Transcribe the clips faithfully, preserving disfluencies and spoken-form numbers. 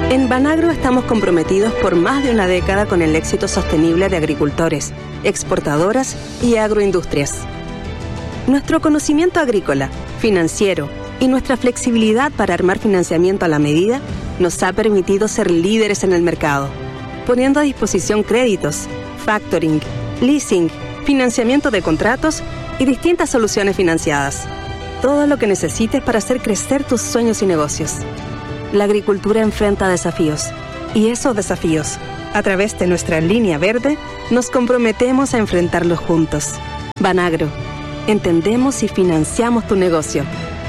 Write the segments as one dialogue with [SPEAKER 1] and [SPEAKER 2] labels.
[SPEAKER 1] En Banagro estamos comprometidos por más de una década con el éxito sostenible de agricultores, exportadoras y agroindustrias. Nuestro conocimiento agrícola, financiero y nuestra flexibilidad para armar financiamiento a la medida nos ha permitido ser líderes en el mercado, poniendo a disposición créditos, factoring, leasing, financiamiento de contratos y distintas soluciones financiadas. Todo lo que necesites para hacer crecer tus sueños y negocios. La agricultura enfrenta desafíos, y esos desafíos, a través de nuestra línea verde, nos comprometemos a enfrentarlos juntos. Banagro, entendemos y financiamos tu negocio.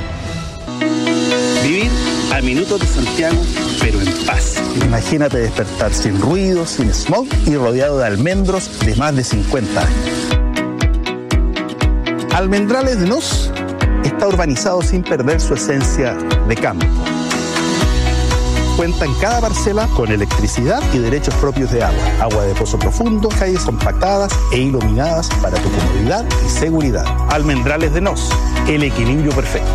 [SPEAKER 2] Vivir a minutos de Santiago, pero en paz.
[SPEAKER 3] Imagínate despertar sin ruido, sin smog y rodeado de almendros de más de cincuenta años. Almendrales de Nos está urbanizado sin perder su esencia de campo. Cuenta en cada parcela con electricidad y derechos propios de agua. Agua de pozo profundo, calles compactadas e iluminadas para tu comodidad y seguridad. Almendrales de Nos, el equilibrio perfecto.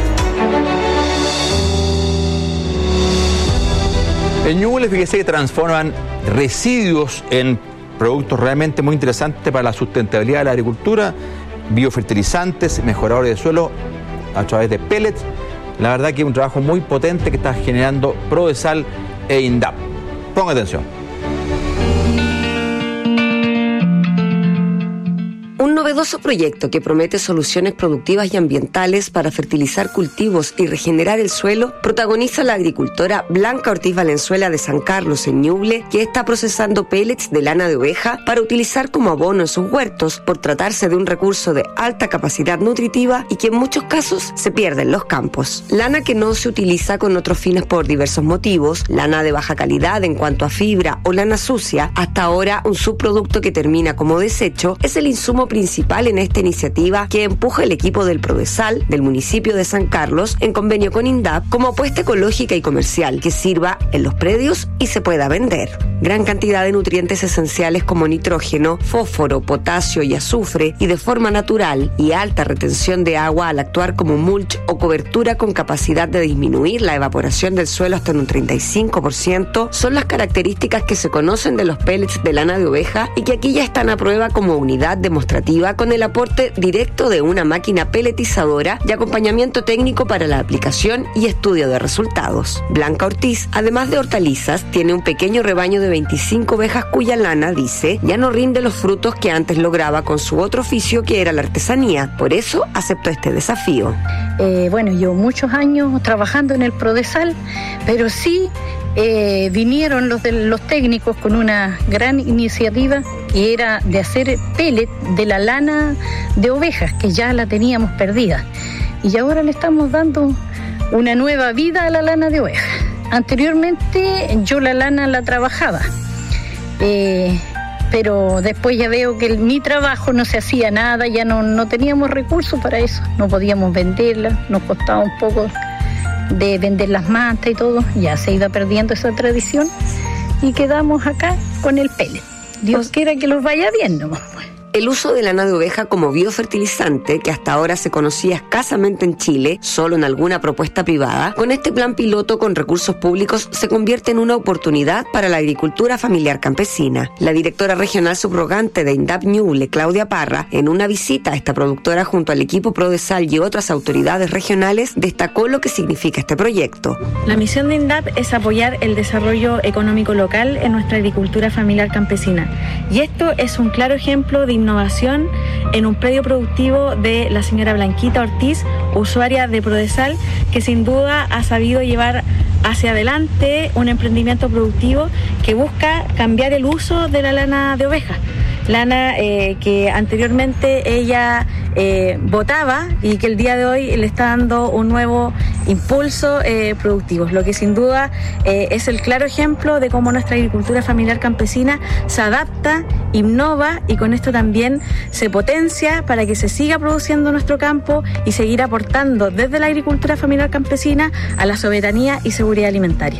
[SPEAKER 4] En Ñuble, fíjese que transforman residuos en productos realmente muy interesantes para la sustentabilidad de la agricultura, biofertilizantes, mejoradores de suelo a través de pellets. La verdad que es un trabajo muy potente que está generando Prodesal e INDAP. Ponga atención.
[SPEAKER 5] Un novedoso proyecto que promete soluciones productivas y ambientales para fertilizar cultivos y regenerar el suelo protagoniza la agricultora Blanca Ortiz Valenzuela de San Carlos, en Ñuble, que está procesando pellets de lana de oveja para utilizar como abono en sus huertos, por tratarse de un recurso de alta capacidad nutritiva y que en muchos casos se pierde en los campos. Lana que no se utiliza con otros fines por diversos motivos, lana de baja calidad en cuanto a fibra o lana sucia. Hasta ahora, un subproducto que termina como desecho es el insumo principal en esta iniciativa que empuja el equipo del Prodesal del municipio de San Carlos en convenio con INDAP como apuesta ecológica y comercial que sirva en los predios y se pueda vender. Gran cantidad de nutrientes esenciales como nitrógeno, fósforo, potasio y azufre, y de forma natural y alta retención de agua al actuar como mulch o cobertura con capacidad de disminuir la evaporación del suelo hasta en un treinta y cinco por ciento, son las características que se conocen de los pellets de lana de oveja y que aquí ya están a prueba como unidad demostrativa con el aporte directo de una máquina pelletizadora y acompañamiento técnico para la aplicación y estudio de resultados. Blanca Ortiz, además de hortalizas, tiene un pequeño rebaño de veinticinco ovejas cuya lana, dice, ya no rinde los frutos que antes lograba con su otro oficio, que era la artesanía. Por eso aceptó este desafío.
[SPEAKER 6] Eh, bueno, llevo muchos años trabajando en el Prodesal, pero sí eh, vinieron los, de, los técnicos con una gran iniciativa, y era de hacer pellet de la lana de ovejas, que ya la teníamos perdida. Y ahora le estamos dando una nueva vida a la lana de oveja. Anteriormente yo la lana la trabajaba, eh, pero después ya veo que el, mi trabajo no se hacía nada, ya no, no teníamos recursos para eso, no podíamos venderla, nos costaba un poco de vender las mantas y todo, ya se iba perdiendo esa tradición y quedamos acá con el pellet. Dios quiera que los vaya bien nomás.
[SPEAKER 5] El uso de lana de oveja como biofertilizante, que hasta ahora se conocía escasamente en Chile, solo en alguna propuesta privada, con este plan piloto con recursos públicos se convierte en una oportunidad para la agricultura familiar campesina. La directora regional subrogante de INDAP Ñuble, Claudia Parra, en una visita a esta productora junto al equipo Prodesal y otras autoridades regionales, destacó lo que significa este proyecto.
[SPEAKER 7] La misión de INDAP es apoyar el desarrollo económico local en nuestra agricultura familiar campesina. Y esto es un claro ejemplo de innovación en un predio productivo de la señora Blanquita Ortiz, usuaria de Prodesal, que sin duda ha sabido llevar hacia adelante un emprendimiento productivo que busca cambiar el uso de la lana de oveja. Lana eh, que anteriormente ella eh, botaba y que el día de hoy le está dando un nuevo impulso eh, productivo, lo que sin duda eh, es el claro ejemplo de cómo nuestra agricultura familiar campesina se adapta, innova y con esto también se potencia para que se siga produciendo nuestro campo y seguir aportando desde la agricultura familiar campesina a la soberanía y seguridad alimentaria.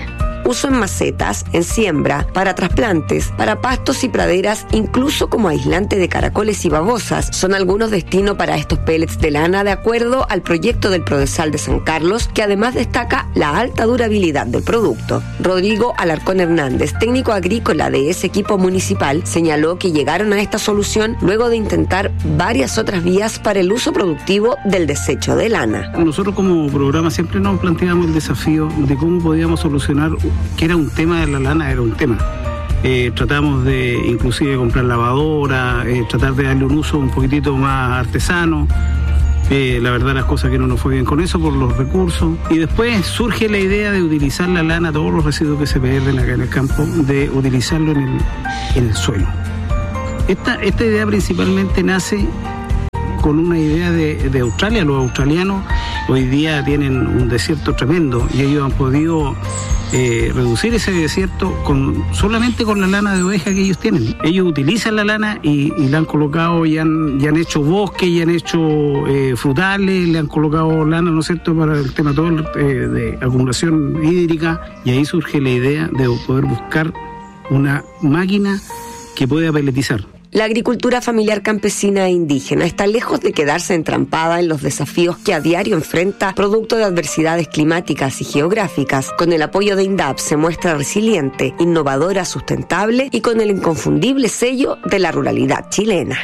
[SPEAKER 5] uso en macetas, en siembra, para trasplantes, para pastos y praderas, incluso como aislante de caracoles y babosas. Son algunos destinos para estos pellets de lana de acuerdo al proyecto del Prodesal de San Carlos, que además destaca la alta durabilidad del producto. Rodrigo Alarcón Hernández, técnico agrícola de ese equipo municipal, señaló que llegaron a esta solución luego de intentar varias otras vías para el uso productivo del desecho de lana.
[SPEAKER 8] Nosotros como programa siempre nos planteamos el desafío de cómo podíamos solucionar, que era un tema de la lana, era un tema. Eh, tratamos de inclusive comprar lavadora, eh, tratar de darle un uso un poquitito más artesano. Eh, la verdad las cosas que no nos fue bien con eso por los recursos. Y después surge la idea de utilizar la lana, todos los residuos que se pierden acá en el campo, de utilizarlo en el, en el suelo. Esta, esta idea principalmente nace con una idea de, de Australia. Los australianos hoy día tienen un desierto tremendo y ellos han podido eh, reducir ese desierto con, solamente con la lana de oveja que ellos tienen. Ellos utilizan la lana y, y la han colocado y han, y han hecho bosques y han hecho eh, frutales, le han colocado lana, ¿no es cierto?, para el tema todo eh, de acumulación hídrica, y ahí surge la idea de poder buscar una máquina que pueda pelletizar.
[SPEAKER 5] La agricultura familiar campesina e indígena está lejos de quedarse entrampada en los desafíos que a diario enfrenta producto de adversidades climáticas y geográficas. Con el apoyo de INDAP se muestra resiliente, innovadora, sustentable y con el inconfundible sello de la ruralidad chilena.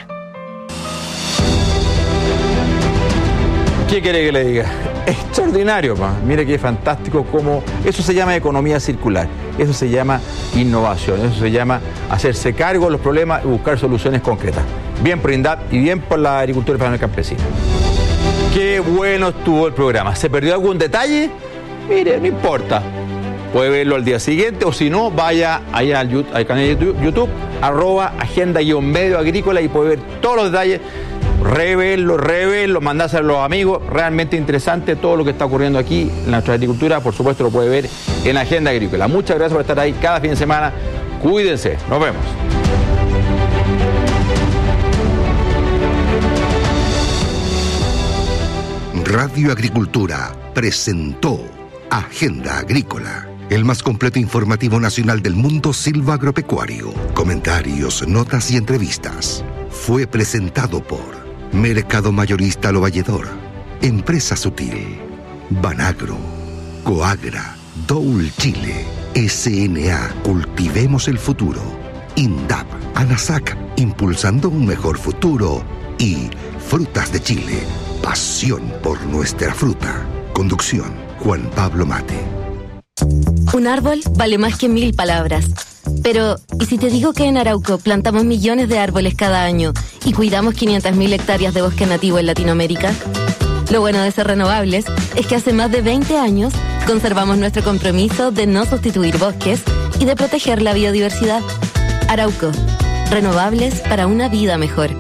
[SPEAKER 4] ¿Qué quiere que le diga? Extraordinario, pa. Mire qué fantástico cómo... Eso se llama economía circular, eso se llama innovación, eso se llama hacerse cargo de los problemas y buscar soluciones concretas. Bien por INDAP y bien por la agricultura familiar campesina. Qué bueno estuvo el programa. ¿Se perdió algún detalle? Mire, no importa. Puede verlo al día siguiente o si no, vaya allá al, YouTube, al canal de YouTube, YouTube arroba agenda-medio agrícola y puede ver todos los detalles. Reverlo, reverlo, mandárselo a los amigos. Realmente interesante todo lo que está ocurriendo aquí en nuestra agricultura. Por supuesto, lo puede ver en Agenda Agrícola. Muchas gracias por estar ahí cada fin de semana. Cuídense. Nos vemos.
[SPEAKER 9] Radio Agricultura presentó Agenda Agrícola, el más completo informativo nacional del mundo silvagropecuario. Comentarios, notas y entrevistas. Fue presentado por Mercado Mayorista Lo Valledor, Empresa Sutil, Banagro, Coagra, Doul Chile, S N A Cultivemos el Futuro, INDAP, ANASAC, impulsando un mejor futuro y Frutas de Chile, pasión por nuestra fruta. Conducción, Juan Pablo Mate.
[SPEAKER 10] Un árbol vale más que mil palabras. Pero, ¿y si te digo que en Arauco plantamos millones de árboles cada año y cuidamos quinientas mil hectáreas de bosque nativo en Latinoamérica? Lo bueno de ser renovables es que hace más de veinte años conservamos nuestro compromiso de no sustituir bosques y de proteger la biodiversidad. Arauco, renovables para una vida mejor.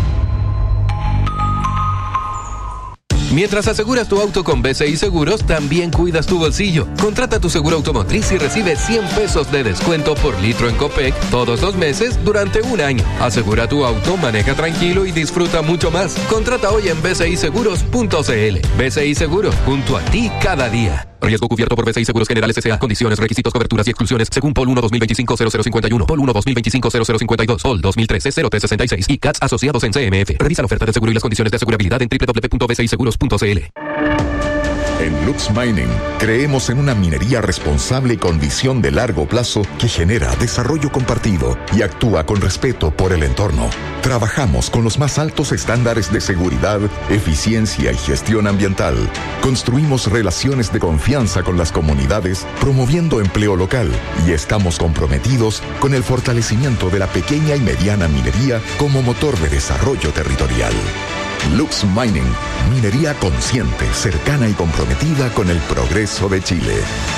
[SPEAKER 11] Mientras aseguras tu auto con B C I Seguros, también cuidas tu bolsillo. Contrata tu seguro automotriz y recibe cien pesos de descuento por litro en Copec todos los meses durante un año. Asegura tu auto, maneja tranquilo y disfruta mucho más. Contrata hoy en b c i seguros punto c l. B C I Seguro, junto a ti cada día. Riesgo cubierto por B C I Seguros Generales S A. Condiciones, requisitos, coberturas y exclusiones según P O L uno dos mil veinticinco cero cero cincuenta y uno, P O L uno dos mil veinticinco cero cero cincuenta y dos, P O L dos mil trece cero tres sesenta y seis y C A T S asociados en C M F. Revisa la oferta de seguro y las condiciones de asegurabilidad en doble u doble u doble u punto b c i seguros punto c l.
[SPEAKER 12] En Lux Mining creemos en una minería responsable y con visión de largo plazo que genera desarrollo compartido y actúa con respeto por el entorno. Trabajamos con los más altos estándares de seguridad, eficiencia y gestión ambiental. Construimos relaciones de confianza con las comunidades, promoviendo empleo local, y estamos comprometidos con el fortalecimiento de la pequeña y mediana minería como motor de desarrollo territorial. Lux Mining, minería consciente, cercana y comprometida con el progreso de Chile.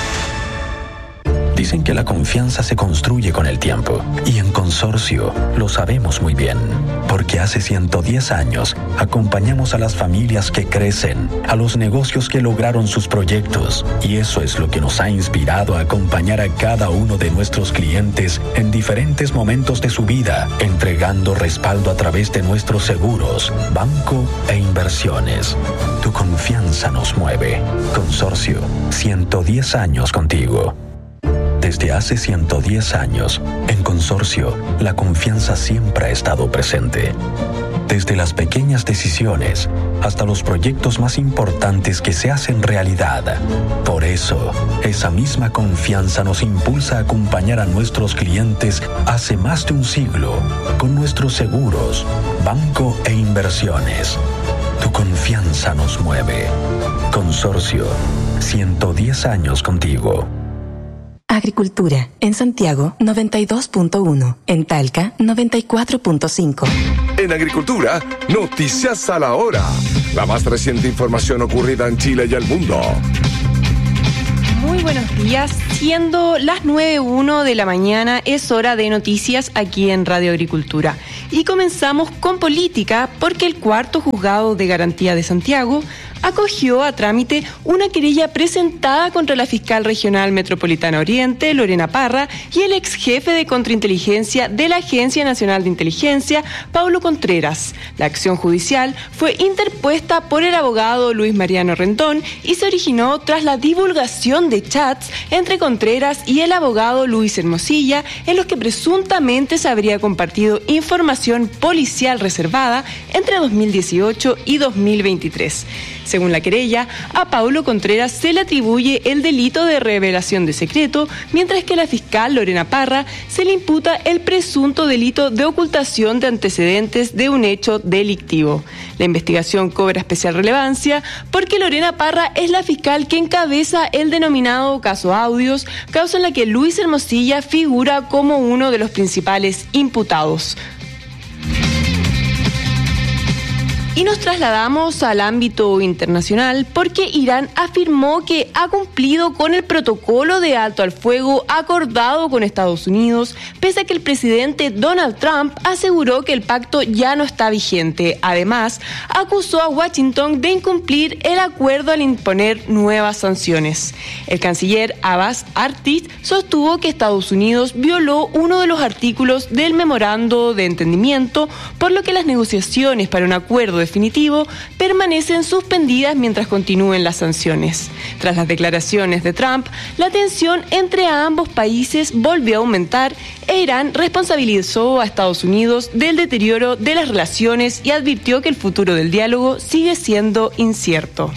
[SPEAKER 13] Dicen que la confianza se construye con el tiempo, y en Consorcio lo sabemos muy bien, porque hace ciento diez años acompañamos a las familias que crecen, a los negocios que lograron sus proyectos, y eso es lo que nos ha inspirado a acompañar a cada uno de nuestros clientes en diferentes momentos de su vida, entregando respaldo a través de nuestros seguros, banco e inversiones. Tu confianza nos mueve. Consorcio, ciento diez años contigo. Desde hace ciento diez años, en Consorcio, la confianza siempre ha estado presente. Desde las pequeñas decisiones hasta los proyectos más importantes que se hacen realidad. Por eso, esa misma confianza nos impulsa a acompañar a nuestros clientes hace más de un siglo con nuestros seguros, banco e inversiones. Tu confianza nos mueve. Consorcio, ciento diez años contigo.
[SPEAKER 14] Agricultura, en Santiago noventa y dos punto uno, en Talca noventa y cuatro punto cinco.
[SPEAKER 15] En Agricultura, noticias a la hora. La más reciente información ocurrida en Chile y el mundo.
[SPEAKER 16] Muy buenos días, siendo las nueve uno de la mañana, es hora de noticias aquí en Radio Agricultura. Y comenzamos con política, porque el cuarto juzgado de garantía de Santiago acogió a trámite una querella presentada contra la fiscal regional metropolitana Oriente, Lorena Parra, y el ex jefe de contrainteligencia de la Agencia Nacional de Inteligencia, Paulo Contreras. La acción judicial fue interpuesta por el abogado Luis Mariano Rendón y se originó tras la divulgación de chats entre Contreras y el abogado Luis Hermosilla, en los que presuntamente se habría compartido información policial reservada entre dos mil dieciocho y dos mil veintitrés. Según la querella, a Paulo Contreras se le atribuye el delito de revelación de secreto, mientras que a la fiscal Lorena Parra se le imputa el presunto delito de ocultación de antecedentes de un hecho delictivo. La investigación cobra especial relevancia porque Lorena Parra es la fiscal que encabeza el denominado caso Audios, causa en la que Luis Hermosilla figura como uno de los principales imputados. Y nos trasladamos al ámbito internacional porque Irán afirmó que ha cumplido con el protocolo de alto al fuego acordado con Estados Unidos, pese a que el presidente Donald Trump aseguró que el pacto ya no está vigente. Además, acusó a Washington de incumplir el acuerdo al imponer nuevas sanciones. El canciller Abbas Artis sostuvo que Estados Unidos violó uno de los artículos del memorando de entendimiento, por lo que las negociaciones para un acuerdo de definitivo permanecen suspendidas mientras continúen las sanciones. Tras las declaraciones de Trump, la tensión entre ambos países volvió a aumentar e Irán responsabilizó a Estados Unidos del deterioro de las relaciones y advirtió que el futuro del diálogo sigue siendo incierto.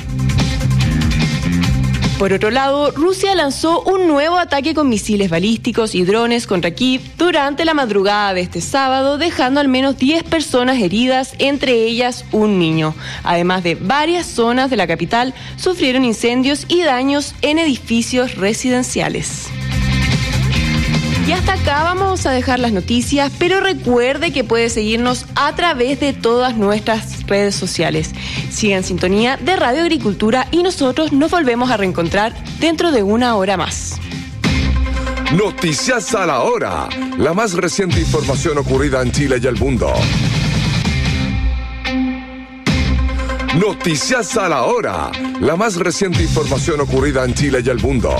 [SPEAKER 16] Por otro lado, Rusia lanzó un nuevo ataque con misiles balísticos y drones contra Kiev durante la madrugada de este sábado, dejando al menos diez personas heridas, entre ellas un niño. Además de varias zonas de la capital, sufrieron incendios y daños en edificios residenciales. Y hasta acá vamos a dejar las noticias, pero recuerde que puede seguirnos a través de todas nuestras redes sociales. Siga en sintonía de Radio Agricultura y nosotros nos volvemos a reencontrar dentro de una hora más.
[SPEAKER 15] Noticias a la hora, la más reciente información ocurrida en Chile y el mundo. Noticias a la hora, la más reciente información ocurrida en Chile y el mundo.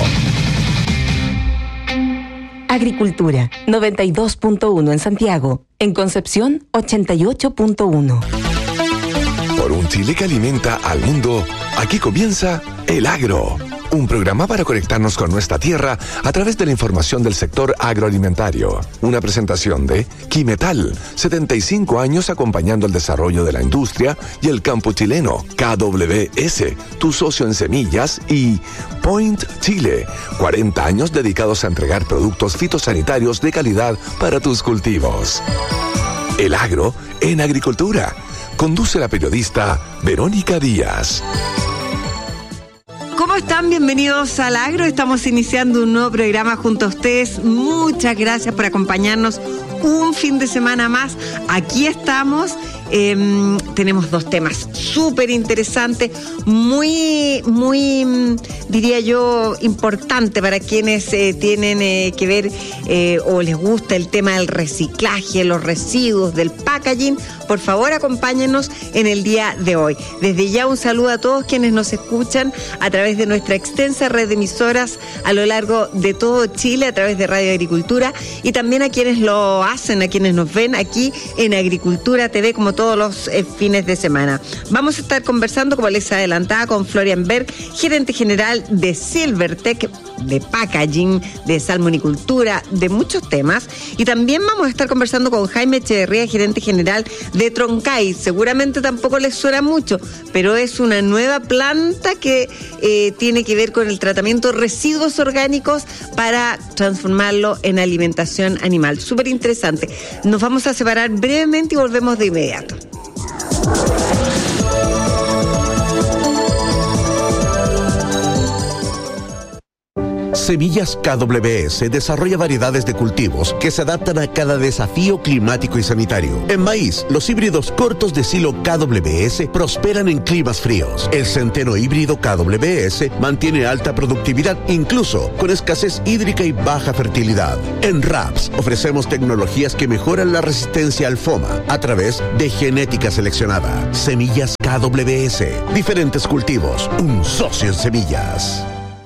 [SPEAKER 14] Agricultura, noventa y dos punto uno en Santiago. En Concepción, ochenta y ocho punto uno.
[SPEAKER 15] Por un Chile que alimenta al mundo, aquí comienza El Agro. Un programa para conectarnos con nuestra tierra a través de la información del sector agroalimentario. Una presentación de Quimetal, setenta y cinco años acompañando el desarrollo de la industria y el campo chileno. K W S, tu socio en semillas, y Point Chile, cuarenta años dedicados a entregar productos fitosanitarios de calidad para tus cultivos. El Agro en Agricultura. Conduce la periodista Verónica Díaz.
[SPEAKER 17] ¿Cómo están? Bienvenidos al Agro. Estamos iniciando un nuevo programa junto a ustedes. Muchas gracias por acompañarnos un fin de semana más. Aquí estamos. Eh, tenemos dos temas súper interesantes, muy, muy, diría yo, importante para quienes eh, tienen eh, que ver eh, o les gusta el tema del reciclaje, los residuos, del packaging. Por favor, acompáñenos en el día de hoy. Desde ya un saludo a todos quienes nos escuchan a través de nuestra extensa red de emisoras a lo largo de todo Chile, a través de Radio Agricultura, y también a quienes lo hacen, a quienes nos ven aquí en Agricultura T V, como todos los eh, fines de semana. Vamos a estar conversando, como les adelantaba, con Florian Berg, gerente general de Silvertech de packaging, de salmonicultura, de muchos temas. Y también vamos a estar conversando con Jaime Echeverría, gerente general de Troncay. Seguramente tampoco les suena mucho, pero es una nueva planta que eh, tiene que ver con el tratamiento de residuos orgánicos para transformarlo en alimentación animal. Súper interesante. Nos vamos a separar brevemente y volvemos de inmediato.
[SPEAKER 18] Semillas K W S desarrolla variedades de cultivos que se adaptan a cada desafío climático y sanitario. En maíz, los híbridos cortos de silo K W S prosperan en climas fríos. El centeno híbrido K W S mantiene alta productividad, incluso con escasez hídrica y baja fertilidad. En Raps ofrecemos tecnologías que mejoran la resistencia al FOMA a través de genética seleccionada. Semillas K W S. Diferentes cultivos. Un socio en semillas.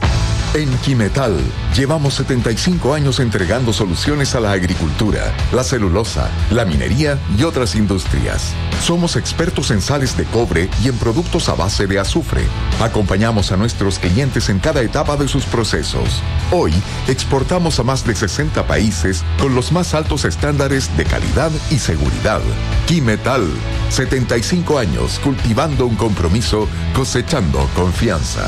[SPEAKER 12] En Quimetal llevamos setenta y cinco años entregando soluciones a la agricultura, la celulosa, la minería y otras industrias. Somos expertos en sales de cobre y en productos a base de azufre. Acompañamos a nuestros clientes en cada etapa de sus procesos. Hoy exportamos a más de sesenta países con los más altos estándares de calidad y seguridad. Quimetal, setenta y cinco años cultivando un compromiso, cosechando confianza.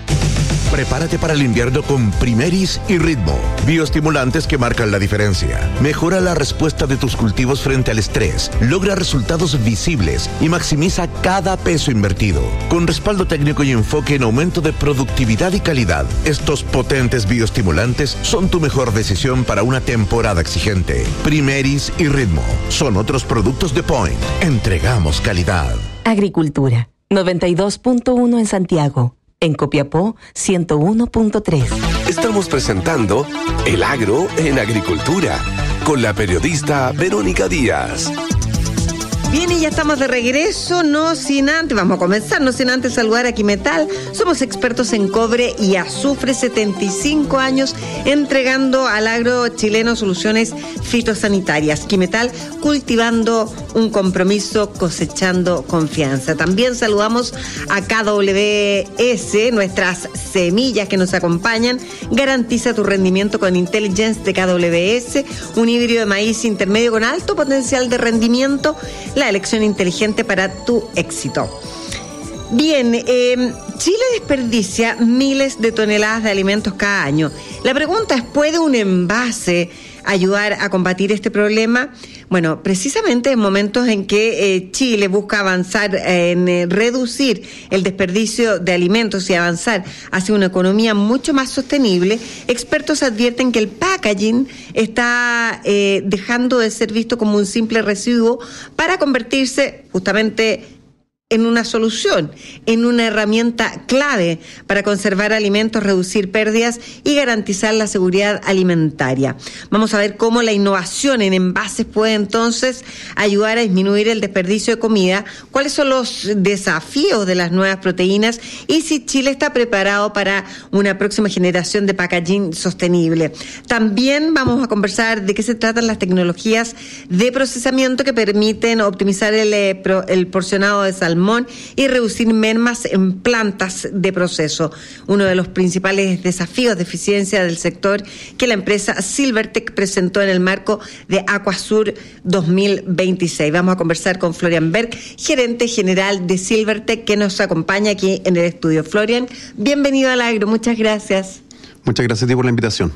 [SPEAKER 18] Prepárate para el invierno con Primeris y Ritmo, bioestimulantes que marcan la diferencia. Mejora la respuesta de tus cultivos frente al estrés, logra resultados visibles y maximiza cada peso invertido. Con respaldo técnico y enfoque en aumento de productividad y calidad, estos potentes bioestimulantes son tu mejor decisión para una temporada exigente. Primeris y Ritmo son otros productos de Point. Entregamos calidad.
[SPEAKER 14] Agricultura, noventa y dos punto uno en Santiago. En Copiapó, ciento uno punto tres.
[SPEAKER 15] Estamos presentando El Agro en Agricultura con la periodista Verónica Díaz.
[SPEAKER 17] Bien, y ya estamos de regreso, no sin antes, vamos a comenzar, no sin antes saludar a Quimetal. Somos expertos en cobre y azufre, setenta y cinco años entregando al agro chileno soluciones fitosanitarias. Quimetal, cultivando un compromiso, cosechando confianza. También saludamos a K W S, nuestras semillas que nos acompañan. Garantiza tu rendimiento con Intelligence de K W S, un híbrido de maíz intermedio con alto potencial de rendimiento. La elección inteligente para tu éxito. Bien, eh, Chile desperdicia miles de toneladas de alimentos cada año. La pregunta es, ¿puede un envase ayudar a combatir este problema? Bueno, precisamente en momentos en que eh, Chile busca avanzar en eh, reducir el desperdicio de alimentos y avanzar hacia una economía mucho más sostenible, expertos advierten que el packaging está eh, dejando de ser visto como un simple residuo para convertirse justamente en una solución, en una herramienta clave para conservar alimentos, reducir pérdidas y garantizar la seguridad alimentaria. Vamos a ver cómo la innovación en envases puede entonces ayudar a disminuir el desperdicio de comida, cuáles son los desafíos de las nuevas proteínas y si Chile está preparado para una próxima generación de packaging sostenible. También vamos a conversar de qué se tratan las tecnologías de procesamiento que permiten optimizar el, el porcionado de salmón y reducir mermas en plantas de proceso, uno de los principales desafíos de eficiencia del sector que la empresa Silvertech presentó en el marco de Aquasur dos mil veintiséis. Vamos a conversar con Florian Berg, gerente general de Silvertech, que nos acompaña aquí en el estudio. Florian, bienvenido al Agro, muchas gracias.
[SPEAKER 19] Muchas gracias a ti por la invitación.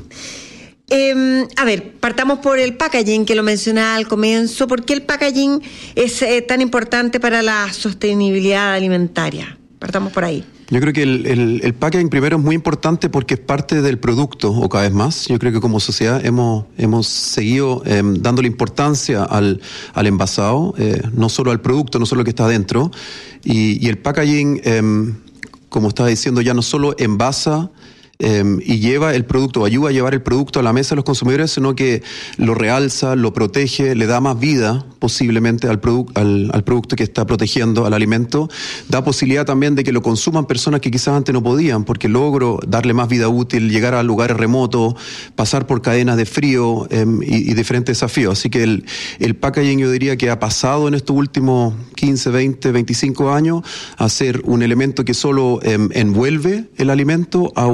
[SPEAKER 17] Eh, a ver, partamos por el packaging, que lo mencionaba al comienzo. ¿Por qué el packaging es eh, tan importante para la sostenibilidad alimentaria? Partamos por ahí.
[SPEAKER 19] Yo creo que el, el, el packaging primero es muy importante porque es parte del producto, o cada vez más. Yo creo que como sociedad hemos, hemos seguido eh, dándole importancia al, al envasado, eh, no solo al producto, no solo lo que está adentro. Y, y el packaging, eh, como estaba diciendo, ya no solo envasa Eh, y lleva el producto, ayuda a llevar el producto a la mesa de los consumidores, sino que lo realza, lo protege, le da más vida posiblemente al, produ- al, al producto que está protegiendo, al alimento. Da posibilidad también de que lo consuman personas que quizás antes no podían, porque logro darle más vida útil, llegar a lugares remotos, pasar por cadenas de frío eh, y, y diferentes desafíos. Así que el, el packaging, yo diría que ha pasado en estos últimos quince, veinte, veinticinco años a ser un elemento que solo eh, envuelve el alimento a un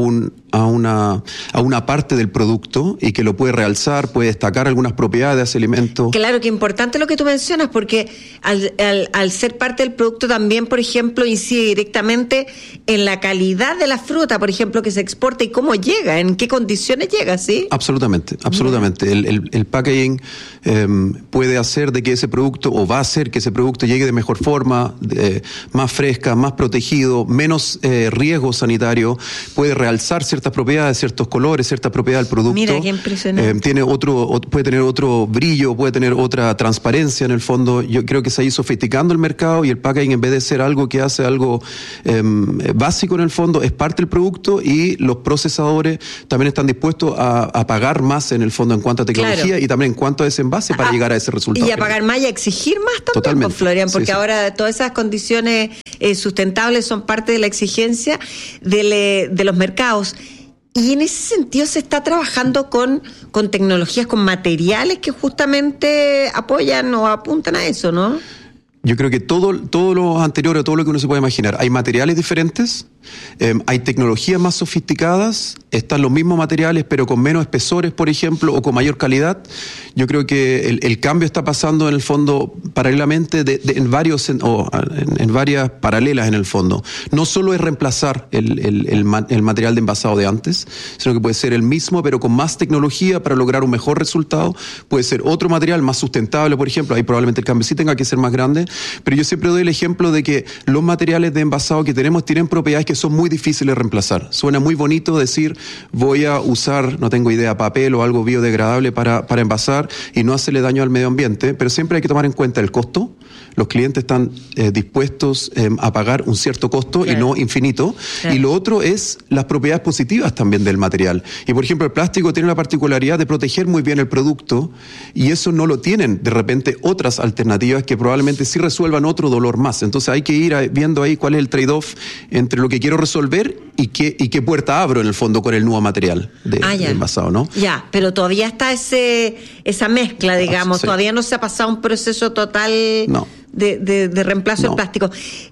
[SPEAKER 19] a una, a una parte del producto y que lo puede realzar, puede destacar algunas propiedades de ese alimento.
[SPEAKER 17] Claro, que importante lo que tú mencionas, porque al, al, al ser parte del producto también, por ejemplo, incide directamente en la calidad de la fruta, por ejemplo, que se exporta y cómo llega, en qué condiciones llega, ¿sí?
[SPEAKER 19] Absolutamente, absolutamente. El, el, el packaging eh, puede hacer de que ese producto, o va a hacer que ese producto llegue de mejor forma, de, más fresca, más protegido, menos eh, riesgo sanitario, puede realzar ciertas propiedades, ciertos colores, ciertas propiedades del producto.
[SPEAKER 17] Mira, qué impresionante.
[SPEAKER 19] Eh, tiene otro, puede tener otro brillo, puede tener otra transparencia en el fondo. Yo creo que se ha ido sofisticando el mercado y el packaging, en vez de ser algo que hace algo eh, básico en el fondo, es parte del producto, y los procesadores también están dispuestos a, a pagar más en el fondo en cuanto a tecnología, claro, y también en cuanto a ese envase para a, llegar a ese resultado.
[SPEAKER 17] Y a pagar más y a exigir más también,
[SPEAKER 19] totalmente,
[SPEAKER 17] pues, Florian, porque
[SPEAKER 19] sí, sí.
[SPEAKER 17] ahora todas esas condiciones eh, sustentables son parte de la exigencia de, le, de los mercados. Y en ese sentido se está trabajando con, con tecnologías, con materiales que justamente apoyan o apuntan a eso, ¿no?
[SPEAKER 19] Yo creo que todo, todo lo anterior, todo lo que uno se puede imaginar. Hay materiales diferentes, eh, hay tecnologías más sofisticadas, están los mismos materiales pero con menos espesores, por ejemplo, o con mayor calidad. Yo creo que el, el cambio está pasando en el fondo paralelamente de, de, en varios en, o en, en varias paralelas en el fondo. No solo es reemplazar el, el, el, el material de envasado de antes, sino que puede ser el mismo pero con más tecnología para lograr un mejor resultado. Puede ser otro material más sustentable, por ejemplo. Ahí probablemente el cambio sí tenga que ser más grande. Pero yo siempre doy el ejemplo de que los materiales de envasado que tenemos tienen propiedades que son muy difíciles de reemplazar. Suena muy bonito decir, voy a usar, no tengo idea, papel o algo biodegradable para, para envasar y no hacerle daño al medio ambiente, pero siempre hay que tomar en cuenta el costo. Los clientes están eh, dispuestos eh, a pagar un cierto costo, claro, y no infinito. Claro. Y lo otro es las propiedades positivas también del material. Y por ejemplo, el plástico tiene la particularidad de proteger muy bien el producto, y eso no lo tienen de repente otras alternativas que probablemente sí resuelvan otro dolor más. Entonces hay que ir a, viendo ahí cuál es el trade-off entre lo que quiero resolver y qué, y qué puerta abro en el fondo con el nuevo material de,
[SPEAKER 17] ah,
[SPEAKER 19] de envasado, ¿no?
[SPEAKER 17] Ya, pero todavía está ese esa mezcla, digamos. Ah, sí. Todavía no se ha pasado un proceso total...
[SPEAKER 19] No.
[SPEAKER 17] De, de, de reemplazo no. del plástico.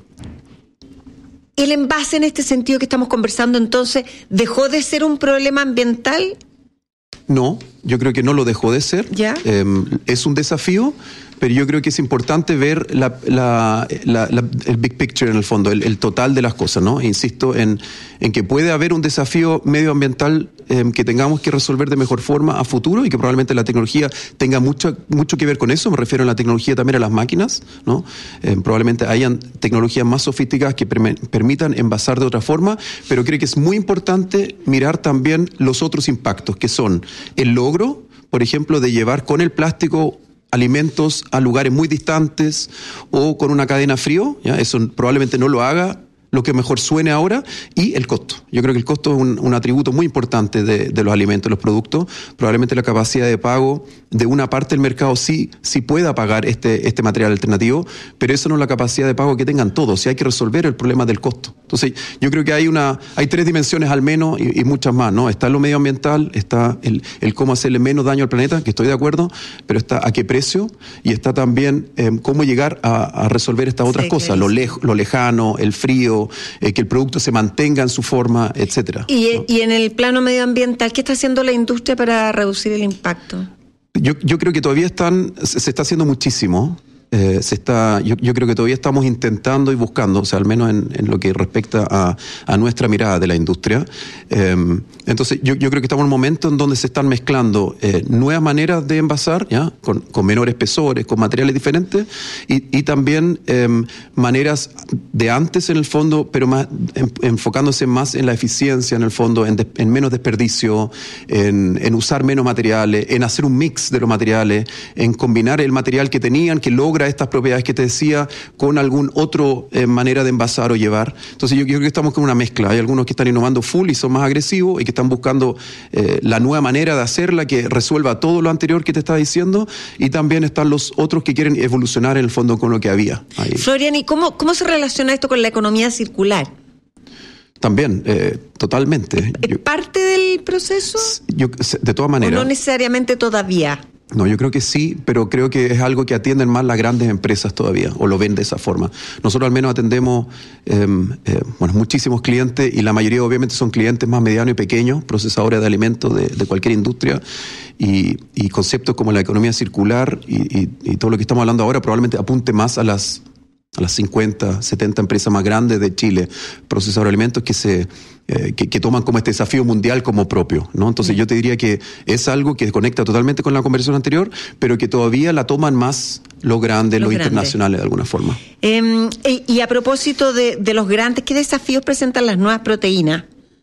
[SPEAKER 17] ¿El envase en este sentido que estamos conversando entonces dejó de ser un problema ambiental?
[SPEAKER 19] No, yo creo que no lo dejó de ser.
[SPEAKER 17] ¿Ya?
[SPEAKER 19] Eh, es un desafío, pero yo creo que es importante ver la, la, la, la, el big picture en el fondo, el, el total de las cosas, ¿no? E insisto en, en que puede haber un desafío medioambiental eh, que tengamos que resolver de mejor forma a futuro, y que probablemente la tecnología tenga mucho, mucho que ver con eso. Me refiero a la tecnología también a las máquinas, ¿no? Eh, probablemente hayan tecnologías más sofisticadas que per- permitan envasar de otra forma, pero creo que es muy importante mirar también los otros impactos, que son el logro, por ejemplo, de llevar con el plástico alimentos a lugares muy distantes o con una cadena frío, ¿ya? Eso probablemente no lo haga lo que mejor suene ahora, y el costo. Yo creo que el costo es un, un atributo muy importante de, de los alimentos, los productos. Probablemente la capacidad de pago de una parte del mercado sí, sí pueda pagar este, este material alternativo, pero eso no es la capacidad de pago que tengan todos. Y hay que resolver el problema del costo. Entonces, yo creo que hay una, hay tres dimensiones al menos, y, y muchas más, ¿no? Está lo medioambiental, está el, el cómo hacerle menos daño al planeta, que estoy de acuerdo, pero está a qué precio, y está también eh, cómo llegar a, a resolver estas otras sí, cosas, lo, lej, lo lejano, el frío, Eh, que el producto se mantenga en su forma, etcétera.
[SPEAKER 17] Y,
[SPEAKER 19] ¿no?
[SPEAKER 17] y en el plano medioambiental, ¿qué está haciendo la industria para reducir el impacto?
[SPEAKER 19] Yo, yo creo que todavía están, se, se está haciendo muchísimo. Eh, se está, yo, yo creo que todavía estamos intentando y buscando, o sea, al menos en, en lo que respecta a, a nuestra mirada de la industria. Eh, entonces, yo, yo creo que estamos en un momento en donde se están mezclando eh, nuevas maneras de envasar, ¿ya? Con, con menores espesores, con materiales diferentes, y, y también eh, maneras de antes en el fondo, pero más en, enfocándose más en la eficiencia en el fondo, en, de, en menos desperdicio, en, en usar menos materiales, en hacer un mix de los materiales, en combinar el material que tenían, que logra estas propiedades que te decía, con algún otro eh, manera de envasar o llevar. Entonces yo, yo creo que estamos con una mezcla. Hay algunos que están innovando full y son más agresivos y que están buscando eh, la nueva manera de hacerla que resuelva todo lo anterior que te estaba diciendo, y también están los otros que quieren evolucionar en el fondo con lo que había ahí.
[SPEAKER 17] Florian, ¿y cómo, cómo se relaciona esto con la economía circular?
[SPEAKER 19] También, eh, totalmente.
[SPEAKER 17] ¿Es yo, parte del proceso?
[SPEAKER 19] Yo, de todas maneras.
[SPEAKER 17] ¿O no necesariamente todavía?
[SPEAKER 19] No, yo creo que sí, pero creo que es algo que atienden más las grandes empresas todavía, o lo ven de esa forma. Nosotros al menos atendemos eh, eh, bueno, muchísimos clientes, y la mayoría obviamente son clientes más medianos y pequeños, procesadores de alimentos de, de cualquier industria, y, y conceptos como la economía circular y, y, y todo lo que estamos hablando ahora probablemente apunte más a las a las cincuenta, setenta empresas más grandes de Chile, procesadores de alimentos que se eh, que, que toman como este desafío mundial como propio, ¿no? Entonces yo te diría que es algo que conecta totalmente con la conversación anterior, pero que todavía la toman más los grandes, los, los grandes. internacionales de alguna forma.
[SPEAKER 17] Eh, y a propósito de, de los grandes, ¿qué desafíos presentan las nuevas proteínas?